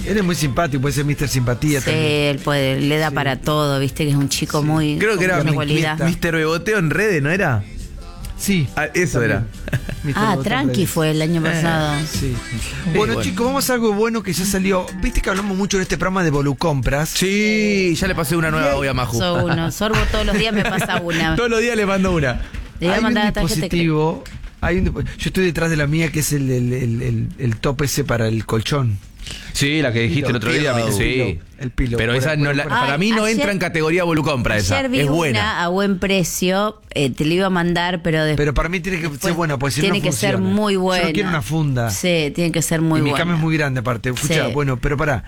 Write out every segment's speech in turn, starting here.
Él es muy simpático, puede ser Mr. Simpatía Sí, también. él puede, le da para todo, viste que es un chico muy... Creo que era con cualidad. Mr. Beboteo en redes, ¿no era? Sí. Eso también. era. Ah, Tranqui fue el año pasado. Sí. Bueno, chicos, vamos a algo bueno que ya salió. Viste que hablamos mucho en este programa de Volucompras. Sí, ya le pasé una nueva hoy a Maju. Sorbo todos los días, me pasa una. Todos los días le mando una. Le voy a Hay un mandar la tarjeta dispositivo. Yo estoy detrás de la mía, que es el top ese para el colchón. Sí, la que dijiste el otro día. Sí. El pilo. Pero esa no, para mí no ayer- entra en categoría Volucompra esa. Ayer vi Es una buena. a buen precio, te la iba a mandar, pero después... Pero para mí tiene que ser buena, porque si no, tiene no que ser funciona. muy buena. Yo no quiero una funda. Sí, tiene que ser muy Y mi buena. cama es muy grande aparte. Escucha, Sí. bueno, pero pará.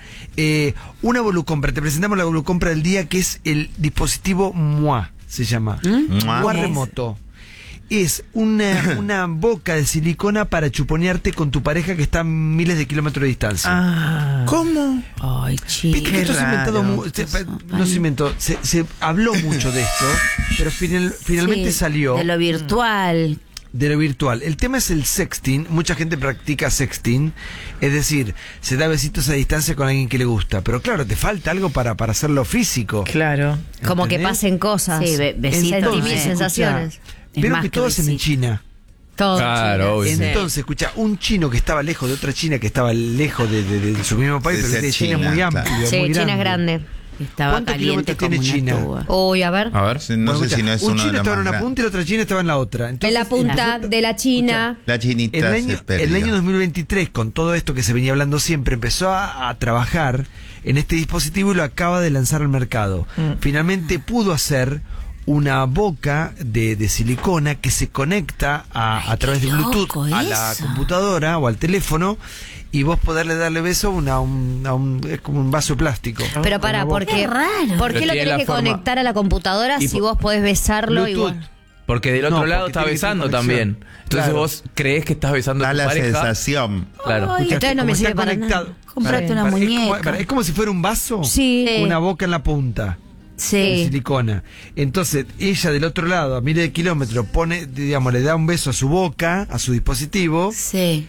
Una Volucompra, te presentamos la Volucompra del día, que es el dispositivo MOA, se llama. MOA ¿Qué es? remoto. Es una boca de silicona para chuponearte con tu pareja que está a miles de kilómetros de distancia. ¿Cómo? Ay, chico. Viste que esto se ha inventado no se inventó, se habló mucho de esto, pero finalmente Sí, salió de lo virtual. de lo virtual. El tema es el sexting. Mucha gente practica sexting, es decir, se da besitos a distancia con alguien que le gusta, pero claro, te falta algo para hacerlo físico. Claro. Como que ¿Entendés? pasen cosas. Sí, besitos. Sentimientos, sensaciones. Es Pero más que que todo hacen en besito. China. Todo. Claro, obvio. Entonces, escucha, un chino que estaba lejos de otra China que estaba lejos de su mismo país, De pero ser de China es muy China, amplio. claro. Sí, muy China es grande. Estaba ¿Cuántos caliente kilómetros como tiene una China? tuba. Uy, a ver. A ver. No sé Bueno, si no es un uno de chino los estaba en más una punta y la otra China estaba en la otra. En la Entonces, punta de la China. La chinita En se el año 2023, con todo esto que se venía hablando siempre, empezó a trabajar en este dispositivo y lo acaba de lanzar al mercado. Finalmente pudo hacer una boca de silicona que se conecta a través de qué Bluetooth loco a la eso. computadora o al teléfono y vos poderle darle beso es como un vaso de plástico. Pero para, Una boca. porque, Qué raro. ¿por qué Pero lo tiene tenés la que forma. conectar a la computadora Y si por- vos podés besarlo Bluetooth. igual? Porque del otro No, lado porque está tiene que ser besando conexión. también. Entonces Claro. vos creés que estás besando a Da tu la pareja. sensación. Claro. Ay, entonces no me Como sirve está para conectado. nada. Comprate una Es como- muñeca. es como si fuera un vaso, Sí. una boca en la punta. De Sí. silicona. Entonces, ella del otro lado, a miles de kilómetros, le da un beso a su boca, a su dispositivo, Sí.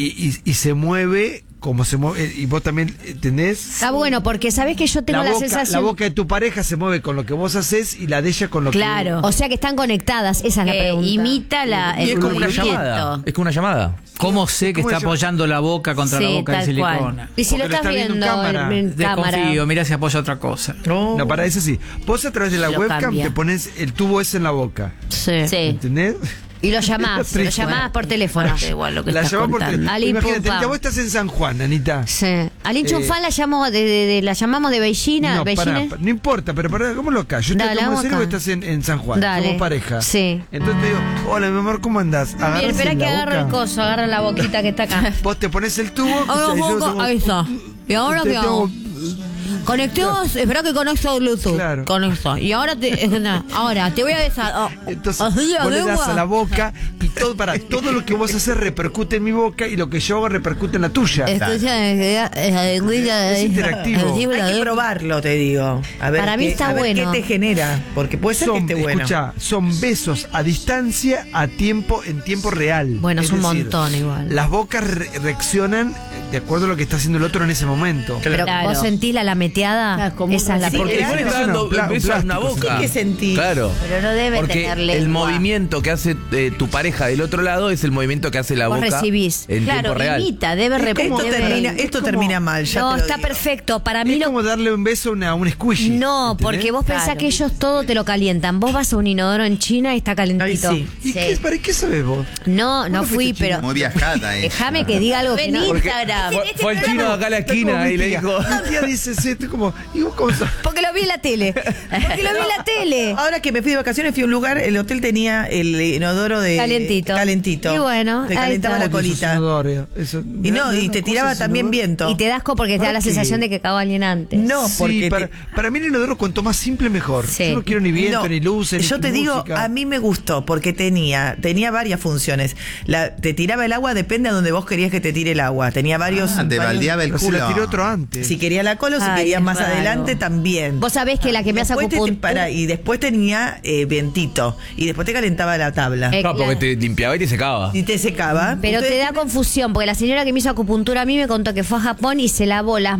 y se mueve como se mueve. Y vos también, ¿entendés? Está bueno, porque sabés que yo tengo la, la sensación. boca de tu pareja se mueve con lo que vos haces y la de ella con lo Claro. O sea que están conectadas, esa es la Que pregunta. imita Y es como una movimiento. llamada. Es como una llamada. ¿Cómo sé que ¿Cómo está se llama? apoyando la boca contra la Sí, boca de tal silicona? cual. Y si Porque lo lo estás está viendo en viendo cámara. en cámara. Desconfío, mira si apoya otra cosa. que... No, para eso sí. Vos a través de la Lo webcam cambia. te pones el tubo ese en la boca. Sí. Sí. ¿Entendés? Y lo llamás por teléfono. Da igual lo que La estás llamás por contando. teléfono. Ali, Imagínate, pum, pam. Anita, vos estás en San Juan, Anita. Sí. A Lin Chun-Fan la llamamos la llamamos de Beijing. No, Beijing. no importa, pero pará, ¿cómo lo acá? Yo estoy Dale, como en vamos serio que acá. estás en San Juan. Dale. Somos pareja. Sí. Entonces te digo, hola, mi amor, ¿cómo andás? Bien, Agarrás espera en que la agarro el boca. coso, agarra la boquita que está acá. Vos te pones el tubo. Ahora y yo boca, tengo- ahí está. ¿Y ahora te qué hago? tengo- Conectemos, espera que conecto Bluetooth. Claro. Conecto. Y ahora ahora te voy a besar. Oh. Entonces, Así, vos le das lengua. a la boca y todo lo que vos haces repercute en mi boca y lo que yo hago repercute en la tuya. Escucha, esa lengüita. Es interactivo. Hay que probarlo, te digo. A ver Para mí está a ver bueno. qué te genera. Porque puede ser que esté bueno. Escuchá, son besos a distancia en tiempo real. Bueno, es un decir, montón igual. Las bocas reaccionan de acuerdo a lo que está haciendo el otro en ese momento. Pero Claro. vos sentís la lameteada. Claro, como Esa es la Sí, Porque era- vos le estás es dando un pla- besos a una plástico. boca. Sí que sentís. Claro. Pero no debe Porque tener el lengua. movimiento que hace tu pareja del otro lado es el movimiento que hace la Vos boca recibís. en Claro, tiempo real. imita, debe repetir. Esto termina mal. Ya No, te lo está digo. perfecto. Para mí Es lo como darle un beso a un squishy. No, ¿entendés? porque vos pensás Claro. que ellos todo te lo calientan. Vos vas a un inodoro en China y está calentito. Ay, sí. ¿Y Sí. ¿para qué sabes vos? No, ¿Cuándo no fui, fuiste a China? pero Muy viajada ella. déjame que diga algo que Ven no. Instagram. Fue el chino de acá a la esquina y le dijo. Mi tía dice, sí, estoy como, ¿y vos cómo sos? Porque lo vi en la tele. Porque lo vi en la tele. Ahora que me fui de vacaciones, fui a un lugar, el hotel tenía el inodoro de Calentito. calentito. Y bueno, te ahí calentaba está. la colita. Y te tiraba también viento. Y te das asco porque te da ¿Para la qué? sensación de que cagó alguien antes. No, Sí, porque para mí el inodoro cuanto más simple mejor. Sí. Yo no quiero ni viento, No, ni luces, yo ni te digo, música. a mí me gustó porque tenía varias funciones. Te tiraba el agua, depende a donde vos querías que te tire el agua. Tenía varios. Te varios- baldeaba el Pero se culo. la tiró otro antes. Si quería la cola o si Ay, querías es más raro. adelante también. Vos sabés que la que me hace Después acupuntura. y después tenía vientito. Y después te calentaba la tabla. No, porque Claro. te limpiaba y te secaba. Y te secaba. Pero Ustedes te da confusión, porque la señora que me hizo acupuntura a mí me contó que fue a Japón y se lavó las